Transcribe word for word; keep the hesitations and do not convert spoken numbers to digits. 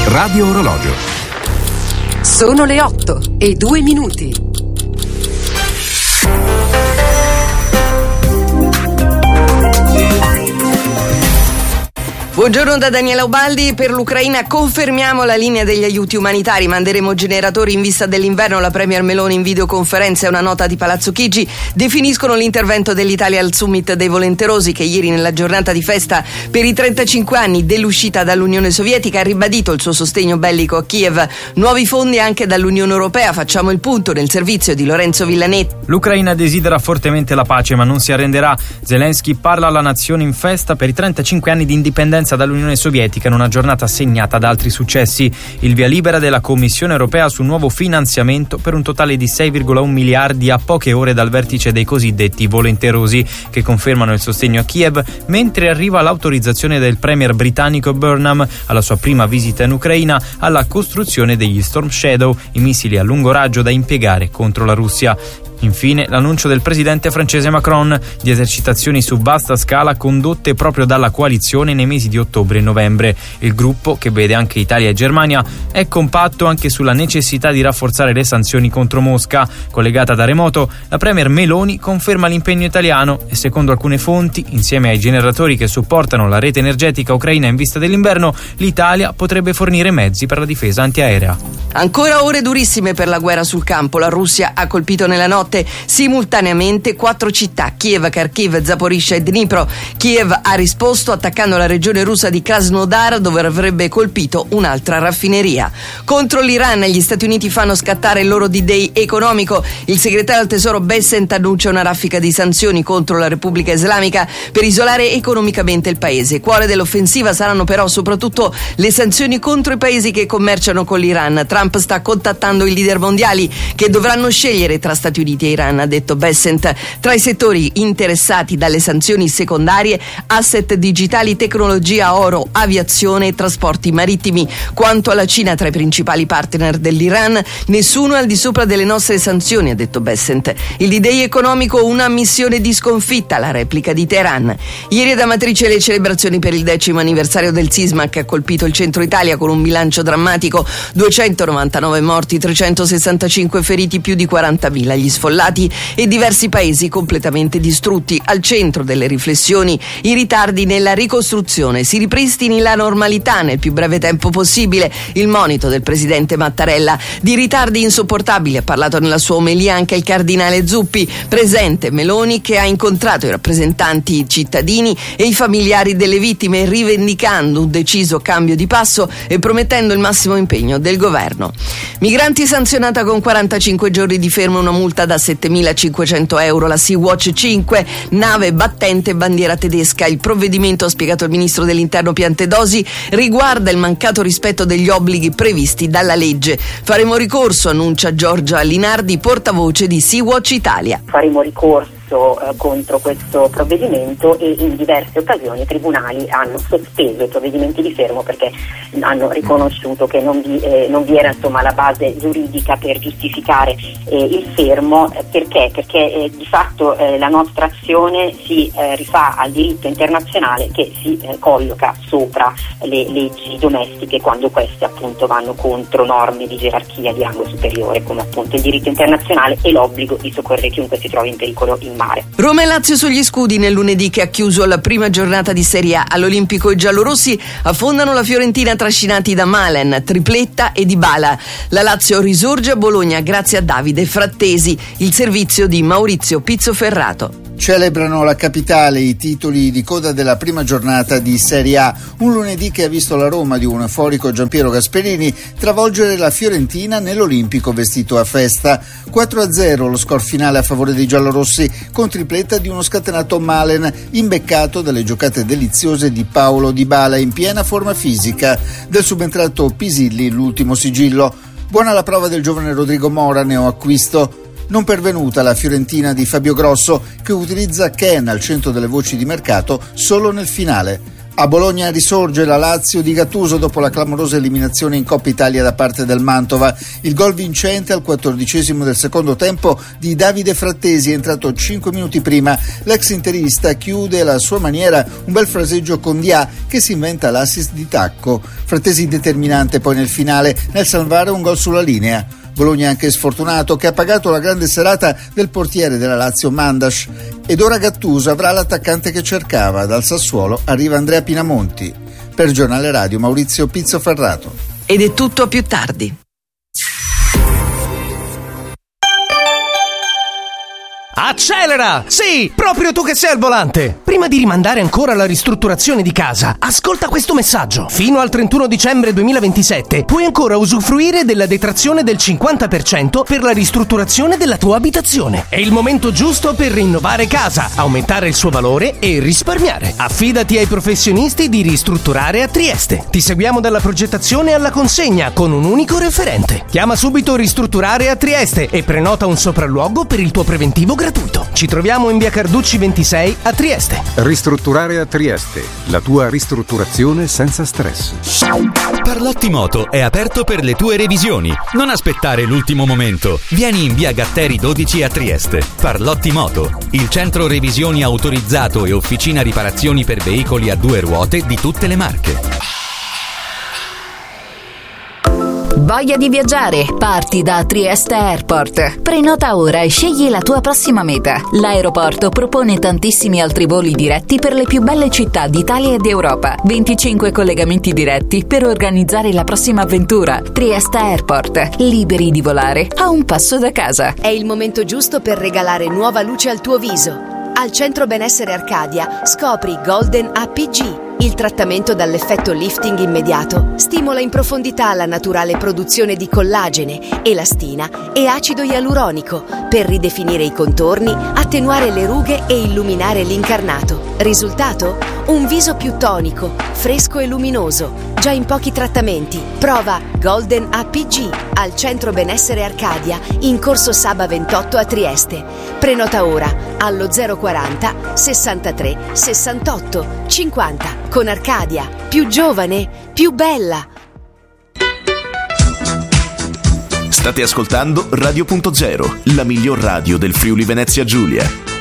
Radio Orologio. Sono le otto e due minuti. Buongiorno da Daniela Ubaldi. Per l'Ucraina confermiamo la linea degli aiuti umanitari. Manderemo generatori in vista dell'inverno. La Premier Meloni in videoconferenza e una nota di Palazzo Chigi definiscono l'intervento dell'Italia al Summit dei volenterosi, che ieri, nella giornata di festa per i trentacinque anni dell'uscita dall'Unione Sovietica, ha ribadito il suo sostegno bellico a Kiev. Nuovi fondi anche dall'Unione Europea. Facciamo il punto nel servizio di Lorenzo Villanetti. L'Ucraina desidera fortemente la pace, ma non si arrenderà. Zelensky parla alla nazione in festa per i trentacinque anni di indipendenza dall'Unione Sovietica, in una giornata segnata da altri successi: il via libera della Commissione Europea su un nuovo finanziamento per un totale di sei virgola uno miliardi a poche ore dal vertice dei cosiddetti volenterosi, che confermano il sostegno a Kiev, mentre arriva l'autorizzazione del premier britannico Burnham, alla sua prima visita in Ucraina, alla costruzione degli Storm Shadow, i missili a lungo raggio da impiegare contro la Russia. Infine, l'annuncio del presidente francese Macron di esercitazioni su vasta scala condotte proprio dalla coalizione nei mesi di ottobre e novembre. Il gruppo, che vede anche Italia e Germania, è compatto anche sulla necessità di rafforzare le sanzioni contro Mosca. Collegata da remoto, la premier Meloni conferma l'impegno italiano e, secondo alcune fonti, insieme ai generatori che supportano la rete energetica ucraina in vista dell'inverno, l'Italia potrebbe fornire mezzi per la difesa antiaerea. Ancora ore durissime per la guerra sul campo. La Russia ha colpito nella notte simultaneamente quattro città: Kiev, Kharkiv, Zaporizhzhia e Dnipro. Kiev ha risposto attaccando la regione russa di Krasnodar, dove avrebbe colpito un'altra raffineria. Contro l'Iran, gli Stati Uniti fanno scattare il loro D-Day economico. Il segretario al tesoro Bessent annuncia una raffica di sanzioni contro la Repubblica Islamica per isolare economicamente il paese. Cuore dell'offensiva saranno però soprattutto le sanzioni contro i paesi che commerciano con l'Iran. Trump sta contattando i leader mondiali, che dovranno scegliere tra Stati Uniti e Iran, ha detto Bessent. Tra i settori interessati dalle sanzioni secondarie, asset digitali, tecnologia, oro, aviazione e trasporti marittimi. Quanto alla Cina, tra i principali partner dell'Iran, nessuno è al di sopra delle nostre sanzioni, ha detto Bessent. Il D-Day economico, una missione di sconfitta, la replica di Teheran. Ieri ad Amatrice le celebrazioni per il decimo anniversario del sisma che ha colpito il centro Italia, con un bilancio drammatico: duecentonovantanove morti, trecentosessantacinque feriti, più di quarantamila gli sfollati e diversi paesi completamente distrutti. Al centro delle riflessioni i ritardi nella ricostruzione. Si ripristini la normalità nel più breve tempo possibile, il monito del presidente Mattarella. Di ritardi insopportabili ha parlato nella sua omelia anche il cardinale Zuppi. Presente Meloni, che ha incontrato i rappresentanti cittadini e i familiari delle vittime, rivendicando un deciso cambio di passo e promettendo il massimo impegno del governo. Migranti sanzionata con quarantacinque giorni di fermo, una multa da settemilacinquecento euro. La Sea-Watch cinque, nave battente bandiera tedesca. Il provvedimento, ha spiegato il ministro dell'Interno Piantedosi, riguarda il mancato rispetto degli obblighi previsti dalla legge. Faremo ricorso, annuncia Giorgia Linardi, portavoce di Sea-Watch Italia. Faremo ricorso contro questo provvedimento e in diverse occasioni i tribunali hanno sospeso i provvedimenti di fermo perché hanno riconosciuto che non vi, eh, non vi era insomma la base giuridica per giustificare eh, il fermo. Eh, perché? Perché eh, di fatto eh, la nostra azione si eh, rifà al diritto internazionale, che si eh, colloca sopra le leggi domestiche quando queste appunto vanno contro norme di gerarchia di rango superiore, come appunto il diritto internazionale e l'obbligo di soccorrere chiunque si trovi in pericolo in mare. Roma e Lazio sugli scudi nel lunedì che ha chiuso la prima giornata di Serie A. All'Olimpico i giallorossi affondano la Fiorentina trascinati da Malen, tripletta e Dybala. La Lazio risorge a Bologna grazie a Davide Frattesi. Il servizio di Maurizio Pizzoferrato. Celebrano la capitale i titoli di coda della prima giornata di Serie A, un lunedì che ha visto la Roma di un euforico Giampiero Gasperini travolgere la Fiorentina nell'Olimpico vestito a festa. quattro a zero lo score finale a favore dei giallorossi, con tripletta di uno scatenato Malen, imbeccato dalle giocate deliziose di Paolo Dybala in piena forma fisica. Del subentrato Pisilli l'ultimo sigillo. Buona la prova del giovane Rodrigo Mora, neoacquisto. Non pervenuta la Fiorentina di Fabio Grosso, che utilizza Ken al centro delle voci di mercato solo nel finale. A Bologna risorge la Lazio di Gattuso dopo la clamorosa eliminazione in Coppa Italia da parte del Mantova. Il gol vincente al quattordicesimo del secondo tempo di Davide Frattesi, entrato cinque minuti prima. L'ex interista chiude alla sua maniera un bel fraseggio con Dia che si inventa l'assist di tacco. Frattesi determinante poi nel finale nel salvare un gol sulla linea. Bologna anche sfortunato che ha pagato la grande serata del portiere della Lazio Mandas. Ed ora Gattuso avrà l'attaccante che cercava. Dal Sassuolo arriva Andrea Pinamonti. Per Giornale Radio Maurizio Pizzo Ferrato. Ed è tutto a più tardi. Accelera! Sì, proprio tu che sei al volante! Prima di rimandare ancora la ristrutturazione di casa, ascolta questo messaggio. Fino al trentuno dicembre duemilaventisette puoi ancora usufruire della detrazione del cinquanta per cento per la ristrutturazione della tua abitazione. È il momento giusto per rinnovare casa, aumentare il suo valore e risparmiare. Affidati ai professionisti di Ristrutturare a Trieste. Ti seguiamo dalla progettazione alla consegna con un unico referente. Chiama subito Ristrutturare a Trieste e prenota un sopralluogo per il tuo preventivo gratuito. Ci troviamo in via Carducci ventisei a Trieste. Ristrutturare a Trieste, la tua ristrutturazione senza stress. Parlotti Moto è aperto per le tue revisioni. Non aspettare l'ultimo momento. Vieni in via Gatteri dodici a Trieste. Parlotti Moto, il centro revisioni autorizzato e officina riparazioni per veicoli a due ruote di tutte le marche. Voglia di viaggiare? Parti da Trieste Airport. Prenota ora e scegli la tua prossima meta. L'aeroporto propone tantissimi altri voli diretti per le più belle città d'Italia e d'Europa. venticinque collegamenti diretti per organizzare la prossima avventura. Trieste Airport. Liberi di volare a un passo da casa. È il momento giusto per regalare nuova luce al tuo viso. Al Centro Benessere Arcadia scopri Golden A P G. Il trattamento dall'effetto lifting immediato stimola in profondità la naturale produzione di collagene, elastina e acido ialuronico per ridefinire i contorni, attenuare le rughe e illuminare l'incarnato. Risultato? Un viso più tonico, fresco e luminoso. Già in pochi trattamenti. Prova Golden A P G al Centro Benessere Arcadia in Corso Saba ventotto a Trieste. Prenota ora allo zero quaranta sessantatré sessantotto cinquanta. Con Arcadia, più giovane, più bella. State ascoltando Radio Punto Zero, la miglior radio del Friuli Venezia Giulia.